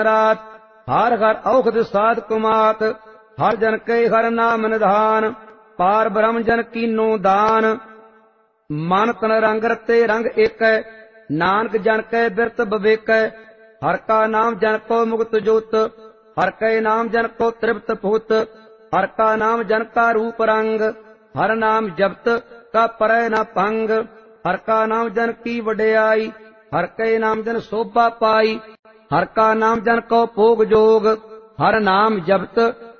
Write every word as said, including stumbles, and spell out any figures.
रात। हर हर औखद साध कुमात, हर जन के हर नाम निधान। पार ब्रह्म जन कीनो दान, मन तन रंग रते रंग एक। नानक जन कै बिरत बवेक। हर का नाम जन को मुक्त जोत, हर कै नाम जन को तृप्त भूत। हर का नाम जन का रूप रंग, हर नाम जपत का परै न भंग। हर का नाम जन की वड्याई, हर कै नाम जन शोभा पाई। हर का नाम जन को भोग जोग, हर नाम जपत